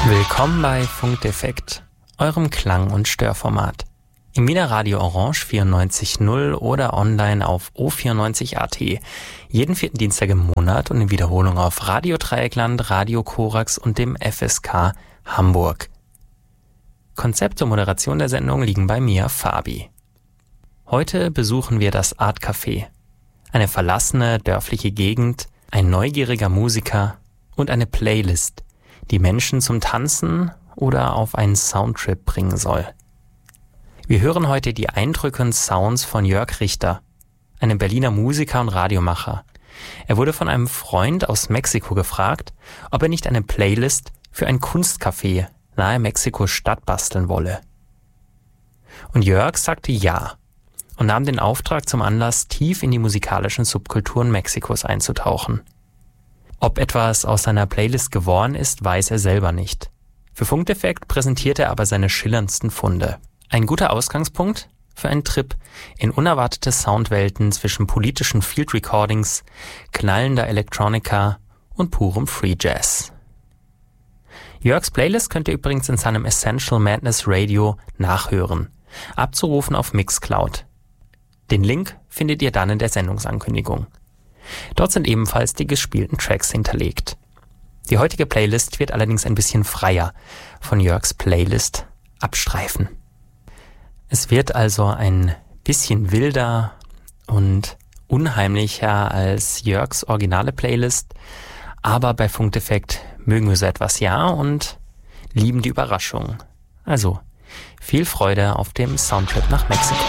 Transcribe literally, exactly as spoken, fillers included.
Willkommen bei Funkdefekt, eurem Klang- und Störformat. Im Wiener Radio Orange vierundneunzig Komma null oder online auf O vierundneunzig Punkt A T. Jeden vierten Dienstag im Monat und in Wiederholung auf Radio Dreieckland, Radio Korax und dem F S K Hamburg. Konzept und Moderation der Sendung liegen bei mir, Fabi. Heute besuchen wir das Art Café. Eine verlassene, dörfliche Gegend, ein neugieriger Musiker und eine Playlist, die Menschen zum Tanzen oder auf einen Soundtrip bringen soll. Wir hören heute die Eindrücke und Sounds von Jörg Richter, einem Berliner Musiker und Radiomacher. Er wurde von einem Freund aus Mexiko gefragt, ob er nicht eine Playlist für ein Kunstcafé nahe Mexiko-Stadt basteln wolle. Und Jörg sagte ja und nahm den Auftrag zum Anlass, tief in die musikalischen Subkulturen Mexikos einzutauchen. Ob etwas aus seiner Playlist geworden ist, weiß er selber nicht. Für Funkdefekt präsentiert er aber seine schillerndsten Funde. Ein guter Ausgangspunkt für einen Trip in unerwartete Soundwelten zwischen politischen Field Recordings, knallender Electronica und purem Free Jazz. Jörgs Playlist könnt ihr übrigens in seinem Essential Madness Radio nachhören, abzurufen auf Mixcloud. Den Link findet ihr dann in der Sendungsankündigung. Dort sind ebenfalls die gespielten Tracks hinterlegt. Die heutige Playlist wird allerdings ein bisschen freier von Jörgs Playlist abstreifen. Es wird also ein bisschen wilder und unheimlicher als Jörgs originale Playlist, aber bei Funkdefekt mögen wir so etwas ja und lieben die Überraschung. Also viel Freude auf dem Soundtrip nach Mexiko.